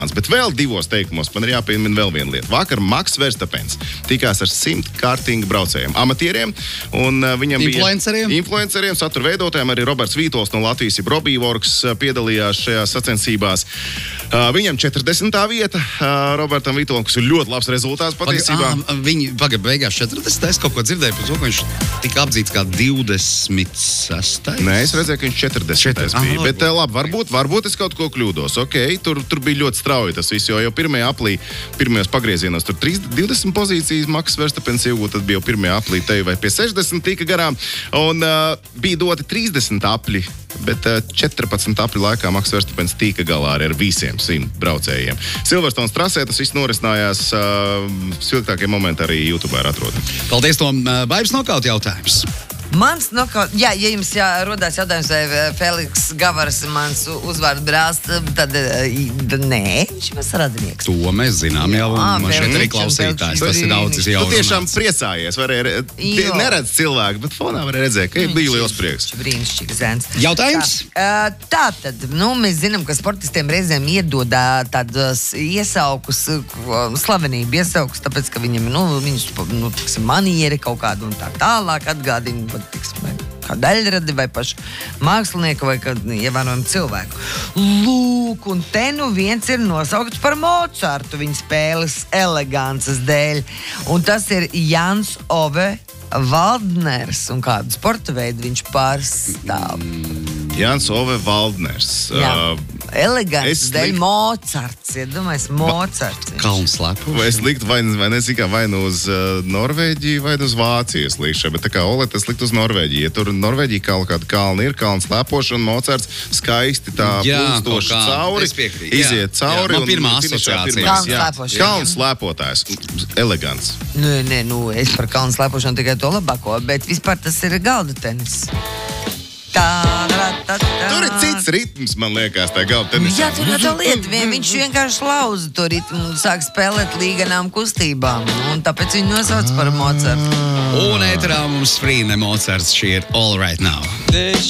Bet vēl 2 teikumos man ir jāpiemina vēl viena lieta. Vakar Maks Verstapens tikās ar 100 kartinga braucējiem, amatieriem, un viņam Influenceriem? Influenceriem, satura veidotājiem, arī Roberts Vītols no Latvijas, Robbieworks piedalījās šajās sacensībās. Viņam 40. vieta, Robertam Vītolam, kas ir ļoti labs rezultāts patiesībā. Viņi beigās 40. kaut ko dzirdēju par to, ka viņš tika apdzīts kā 26. Nē, es redzēju, ka viņš 40. bija. Bet labi, varbūt es kaut ko kļūdos. Ok, tur bija ļoti strauji tas viss, jo pirmajā aplī, pirmajos pagriezienos, tur 20 pozīcijas Maks Verstapens iegūt, tad bija jau pirmajā aplī te vai pie 60 tika garām, un bija doti 30 apļi, bet 14 apļu laikā Maks Verstapens tika galā ar visiem 100 braucējiem. Silverstones trasē tas viss norisinājās, svilgtākie momenti arī YouTube ir atrodami. Paldies, Tom. Baibs nokaut jautājums. Mans nokaut, ja jums rodās jautājums, vai Feliks Gavars mans uzvārdu brālis, tad nē, viņš ir mans radinieks. To mēs zinām jau, un man šeit arī klausītājs. Tas ir daudz jau runāts. Tu tiešām priecājies, neredz cilvēku, bet fonā varēja redzēt, ka bija liels prieks. Brīnišķīgs zēns. Jautājums? Tātad, mēs zinām, ka sportistiem reizēm iedod tādas iesaukus, slavenību iesaukus, tāpēc, ka viņam, tiksim, manieri kaut kādu un tā tālāk atgādina, kā daļradi vai pašu mākslinieku vai kādu ievērojumu cilvēku. Lūk, un te viens ir nosaukts par Mocartu viņa spēles elegances dēļ. Un tas ir Jans Ove Valdners. Un kādu sporta veidu viņš pārstāv? Jans Ove Valdners. Elegances dēļ Mocarts. Iedomājies, Mocarts. Kalnslēpu. Es liktu vai nu uz Norvēģiju, vai nu uz Vācijas līkšē, bet tā kā Oleta es liktu uz Norvēģiju. Ja tur Norvēģija kāda kalna ir, kalns lepošana, Mocarts skaisti tā plūstoši cauri, iziet cauri. Man pirmā asociācija. Kalns lepotājs. Elegants. Nē, es par kalnu lepošanu tikai to labāko, bet vispār tas ir galda tenis. Tur ir cits ritms, man liekas, tā galda tenisā. Jā, tur ir tā lieta. Viņš vienkārši lauza to ritmu un sāk spēlēt līganām kustībām. Un tāpēc viņu nosauc par Mocartu. Un ēterā mums Frīne Mocarts. Šī ir All Right Now.